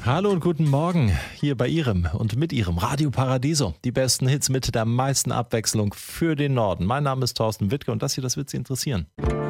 Hallo und guten Morgen hier bei Ihrem und mit Ihrem Radio Paradiso. Die besten Hits mit der meisten Abwechslung für den Norden. Mein Name ist Thorsten Wittke und das wird Sie interessieren.